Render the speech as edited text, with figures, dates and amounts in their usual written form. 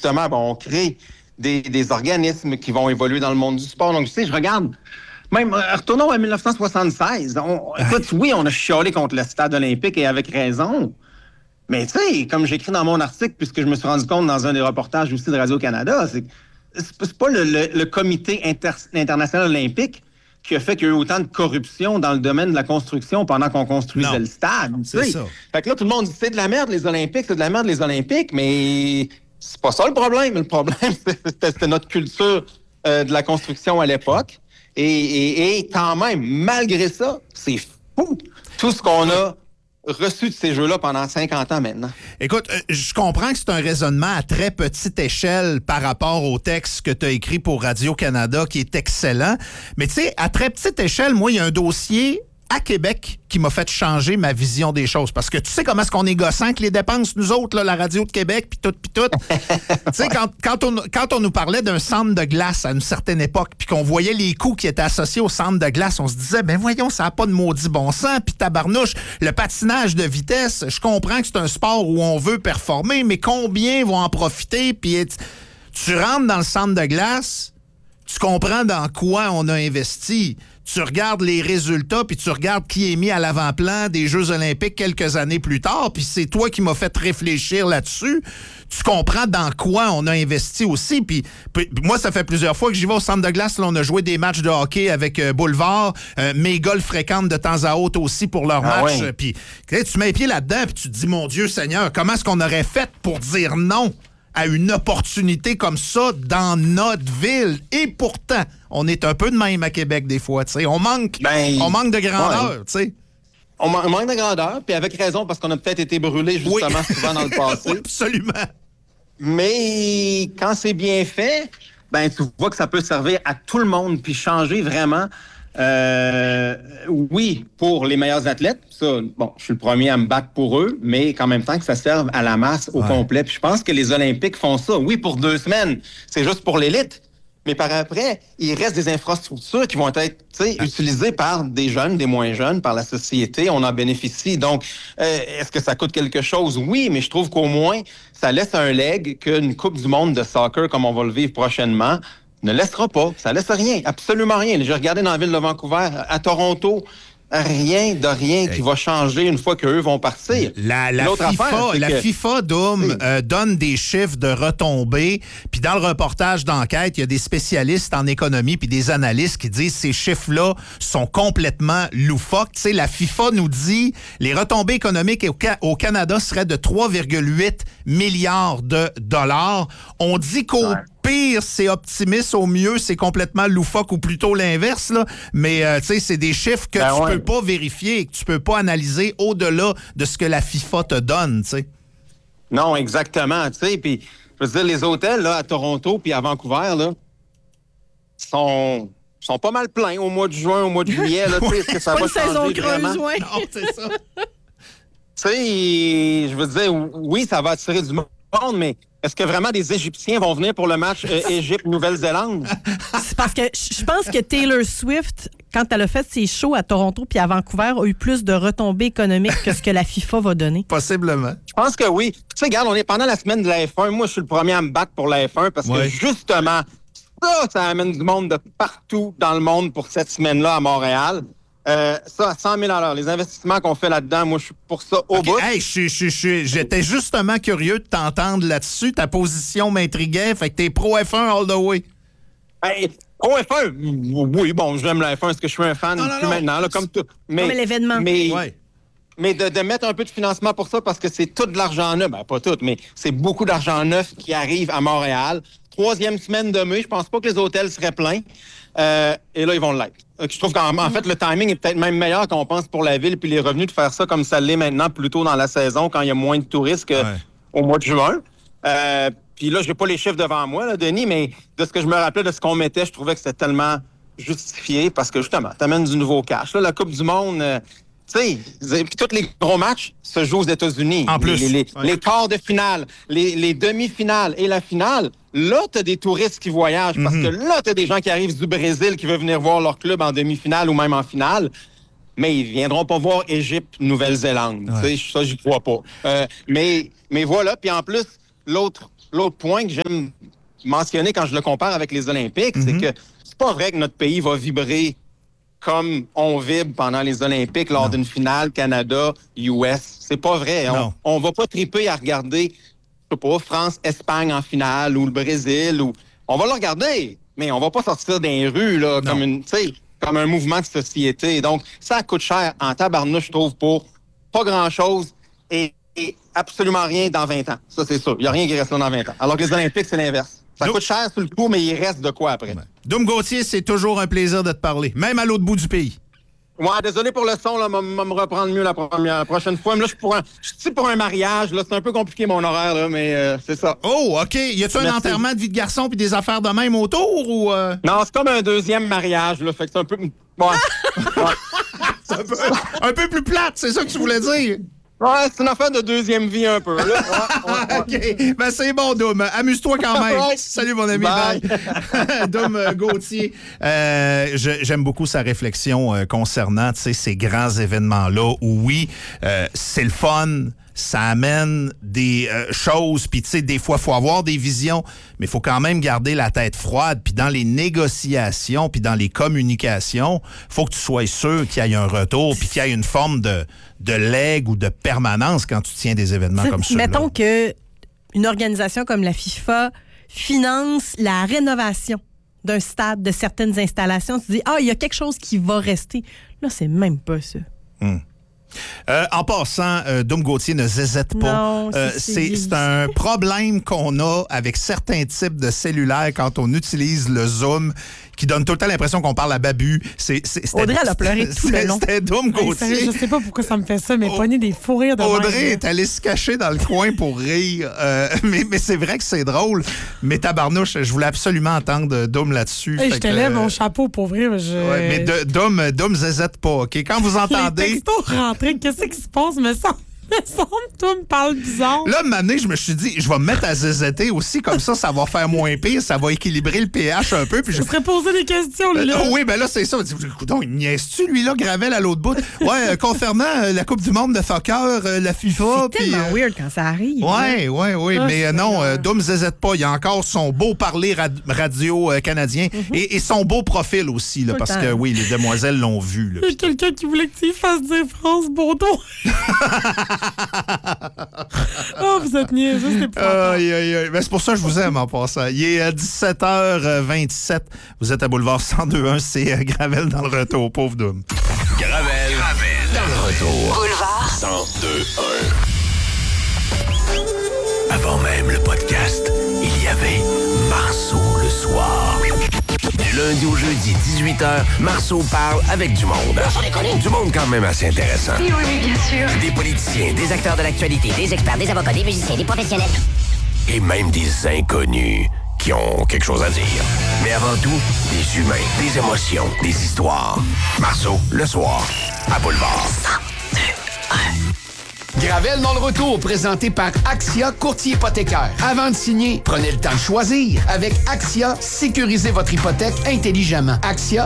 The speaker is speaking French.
justement, on crée des organismes qui vont évoluer dans le monde du sport. Donc, tu sais, je regarde, même, retournons à 1976. Écoute, oui, on a chialé contre le stade olympique et avec raison. Mais tu sais, comme j'écris dans mon article, puisque je me suis rendu compte dans un des reportages aussi de Radio-Canada, c'est pas le comité international olympique qui a fait qu'il y a eu autant de corruption dans le domaine de la construction pendant qu'on construisait le stade. C'est ça. Fait que là, tout le monde dit c'est de la merde les Olympiques, c'est de la merde les Olympiques, mais c'est pas ça le problème. Le problème, c'était notre culture de la construction à l'époque. Et quand même, malgré ça, c'est fou tout ce qu'on a reçu de ces jeux-là pendant 50 ans maintenant. Écoute, je comprends que c'est un raisonnement à très petite échelle par rapport au texte que tu as écrit pour Radio-Canada qui est excellent. Mais tu sais, à très petite échelle, moi, il y a un dossier à Québec qui m'a fait changer ma vision des choses. Parce que tu sais comment est-ce qu'on est gossant avec les dépenses, nous autres, là, la radio de Québec, puis tout. Tu sais, quand on nous parlait d'un centre de glace à une certaine époque, puis qu'on voyait les coûts qui étaient associés au centre de glace, on se disait, ben voyons, ça n'a pas de maudit bon sens, puis tabarnouche, le patinage de vitesse, je comprends que c'est un sport où on veut performer, mais combien vont en profiter? Puis tu rentres dans le centre de glace, tu comprends dans quoi on a investi. Tu regardes les résultats, puis tu regardes qui est mis à l'avant-plan des Jeux olympiques quelques années plus tard, puis c'est toi qui m'as fait réfléchir là-dessus. Tu comprends dans quoi on a investi aussi. Puis moi, ça fait plusieurs fois que j'y vais au centre de glace. Là, on a joué des matchs de hockey avec Boulevard. Mes gars le fréquentent de temps à autre aussi pour leurs matchs. Ouais. Puis tu mets les pieds là-dedans, puis tu te dis, mon Dieu Seigneur, comment est-ce qu'on aurait fait pour dire non à une opportunité comme ça dans notre ville? Et pourtant, on est un peu de même à Québec des fois, tu sais. On manque de grandeur, tu sais. On manque de grandeur, puis avec raison, parce qu'on a peut-être été brûlés justement souvent dans le passé. Oui, absolument. Mais quand c'est bien fait, ben tu vois que ça peut servir à tout le monde, puis changer vraiment. Oui, pour les meilleurs athlètes, ça, bon, je suis le premier à me battre pour eux, mais qu'en même temps que ça serve à la masse au complet. Puis je pense que les Olympiques font ça, oui, pour 2 semaines. C'est juste pour l'élite. Mais par après, il reste des infrastructures qui vont être utilisées par des jeunes, des moins jeunes, par la société. On en bénéficie. Donc, est-ce que ça coûte quelque chose? Oui, mais je trouve qu'au moins, ça laisse un leg qu'une Coupe du monde de soccer, comme on va le vivre prochainement, ne laissera pas. Ça laisse rien, absolument rien. J'ai regardé dans la ville de Vancouver, à Toronto, rien qui va changer une fois qu'eux vont partir. La FIFA donne des chiffres de retombées. Puis dans le reportage d'enquête, il y a des spécialistes en économie puis des analystes qui disent que ces chiffres-là sont complètement loufoques. Tu sais, la FIFA nous dit les retombées économiques au Canada seraient de 3,8 milliards de dollars. On dit qu'au pire, c'est optimiste. Au mieux, c'est complètement loufoque ou plutôt l'inverse. Là. Mais tu sais, c'est des chiffres que tu peux pas vérifier et que tu peux pas analyser au-delà de ce que la FIFA te donne. T'sais. Non, exactement. Puis, je veux dire, les hôtels là, à Toronto puis à Vancouver là, sont pas mal pleins au mois de juin, au mois de juillet. Là, est-ce que ça va changer vraiment? Non, c'est ça. Tu sais, je veux dire, oui, ça va attirer du monde, mais est-ce que vraiment des Égyptiens vont venir pour le match Égypte-Nouvelle-Zélande? C'est parce que je pense que Taylor Swift, quand elle a fait ses shows à Toronto puis à Vancouver, a eu plus de retombées économiques que ce que la FIFA va donner. Possiblement. Je pense que oui. Tu sais, regarde, on est pendant la semaine de la F1. Moi, je suis le premier à me battre pour la F1 parce que justement, ça amène du monde de partout dans le monde pour cette semaine-là à Montréal. Ça, à 100 000 $. Les investissements qu'on fait là-dedans, moi, je suis pour ça au bout. Hey, j'étais justement curieux de t'entendre là-dessus. Ta position m'intriguait. Fait que t'es pro F1 all the way. Hey, pro F1? Oui, bon, j'aime la F1. Est-ce que je suis un fan maintenant? Là, comme tout. Mais l'événement. Mais de mettre un peu de financement pour ça, parce que c'est tout de l'argent neuf. Ben, pas tout, mais c'est beaucoup d'argent neuf qui arrive à Montréal. 3e semaine de mai, je pense pas que les hôtels seraient pleins. Et là, ils vont l'être. Je trouve qu'en fait, le timing est peut-être même meilleur qu'on pense pour la ville puis les revenus de faire ça comme ça l'est maintenant, plus tôt dans la saison, quand il y a moins de touristes qu'au mois de juin. Puis là, j'ai pas les chiffres devant moi, là, Denis, mais de ce que je me rappelais de ce qu'on mettait, je trouvais que c'était tellement justifié parce que, justement, t'amènes du nouveau cash. Là, la Coupe du monde... tu sais, puis tous les gros matchs se jouent aux États-Unis. En plus. Les quarts de finale, les demi-finales et la finale, là, tu as des touristes qui voyagent parce que là, tu as des gens qui arrivent du Brésil qui veulent venir voir leur club en demi-finale ou même en finale. Mais ils viendront pas voir Égypte, Nouvelle-Zélande. Ça, j'y crois pas. Mais voilà. Puis en plus, l'autre l'autre point que j'aime mentionner quand je le compare avec les Olympiques, c'est que c'est pas vrai que notre pays va vibrer comme on vibre pendant les Olympiques lors d'une finale Canada-US. C'est pas vrai. On va pas triper à regarder, je sais pas, France-Espagne en finale ou le Brésil. On va le regarder, mais on va pas sortir des rues là, comme un mouvement de société. Donc, ça coûte cher en tabarnouche, je trouve, pour pas grand-chose et absolument rien dans 20 ans. Ça, c'est sûr. Il n'y a rien qui reste là dans 20 ans. Alors que les Olympiques, c'est l'inverse. Ça coûte cher sur le coup, mais il reste de quoi après. Doom Gauthier, c'est toujours un plaisir de te parler, même à l'autre bout du pays. Ouais, désolé pour le son, là, me reprendre mieux la prochaine fois. Mais là, je suis pour un mariage, là, c'est un peu compliqué mon horaire, là, mais c'est ça. Oh, OK. Y a-tu un enterrement de vie de garçon puis des affaires de même autour ou Non, c'est comme un deuxième mariage, là, fait que c'est un peu... Ouais. C'est un peu plus plate, c'est ça que tu voulais dire? Ouais, c'est une affaire de deuxième vie un peu. Là. OK. Ben, c'est bon, Doom. Amuse-toi quand même. Salut, mon ami. Bye. Doom Gauthier. J'aime beaucoup sa réflexion concernant ces grands événements-là où, oui, c'est le fun. Ça amène des choses, puis tu sais, des fois, il faut avoir des visions, mais il faut quand même garder la tête froide. Puis dans les négociations, puis dans les communications, il faut que tu sois sûr qu'il y ait un retour, puis qu'il y ait une forme de legs ou de permanence quand tu tiens des événements comme ceux-là. Mettons qu'une organisation comme la FIFA finance la rénovation d'un stade, de certaines installations. Tu dis, il y a quelque chose qui va rester. Là, c'est même pas ça. En passant, Doom Gauthier ne zézette pas. Non, c'est un problème qu'on a avec certains types de cellulaires quand on utilise le zoom, qui donne tout le temps l'impression qu'on parle à Babu. Audrey, elle a pleuré tout le long. C'était Doom Gauthier. Je sais pas pourquoi ça me fait ça, mais pogner des fous rires de Audrey est allée se cacher dans le coin pour rire. Mais c'est vrai que c'est drôle. Mais tabarnouche, je voulais absolument entendre Doom là-dessus. Je te lève mon chapeau pour rire. Mais Doom zézette pas, OK? Quand vous entendez... Les textos rentrés, qu'est-ce qui se passe? Me semble, toi me parle bizarre. Là, une année, je me suis dit, je vais me mettre à zézetter aussi, comme ça va faire moins pire, ça va équilibrer le pH un peu. Puis je serais posé des questions, là. Oui, ben là, c'est ça. Écoute, il niaise-tu, lui, là, Gravel, à l'autre bout? Ouais, concernant la Coupe du monde de soccer, la FIFA. C'est tellement weird quand ça arrive. Oui, mais non, Doom zézette pas. Il a encore son beau parler radio canadien et son beau profil aussi, là, parce que, oui, les demoiselles l'ont vu. Là, il y a quelqu'un qui voulait que tu y fasses dire France Baudon. Vous êtes niaiseux, c'est pas ben, c'est pour ça que je vous aime en passant. Il est 17h27. Vous êtes à Boulevard 102.1. C'est Gravel dans le retour. Pauvre Doom. Gravel dans le retour. Boulevard 102.1. Avant même le podcast, il y avait Marceau le soir. Du lundi au jeudi, 18h, Marceau parle avec du monde. Du monde quand même assez intéressant. Oui, bien sûr. Des politiciens, Des acteurs de l'actualité, des experts, des avocats, des musiciens, des professionnels. et même des inconnus qui ont quelque chose à dire. Mais avant tout, des humains, des émotions, des histoires. Marceau, le soir, à Boulevard. Gravel dans le retour, présenté par Axia Courtier Hypothécaire. Avant de signer, prenez le temps de choisir. Avec Axia, sécurisez votre hypothèque intelligemment. Axia,